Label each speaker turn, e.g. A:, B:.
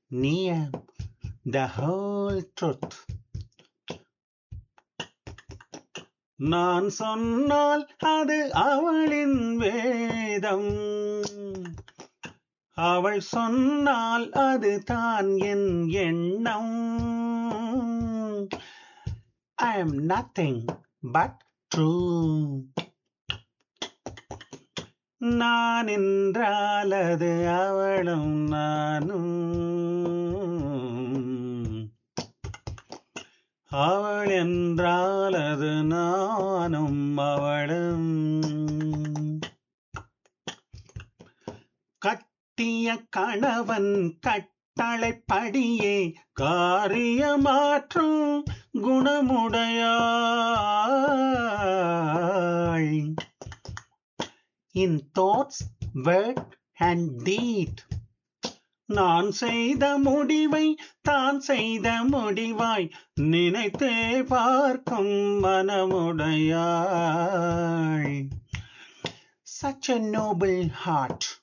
A: near the whole truth. நான் சொன்னால் அது அவளின் வேதம், அவள் சொன்னால் அது தான் என் எண்ணம். I am nothing but true. நான் என்றால் அது அவளும் நானும், அவள் என்றால் அது நானும் அவளும். கட்டிய கணவன் கட்டளைப்படியே காரியமாற்றும் குணமுடையாள். In thoughts, word and deed, நான் செய்த முடிவை தான் செய்த முடிவாய் நினைத்தே பார்க்கும் மனமுடையாள். Such a noble heart,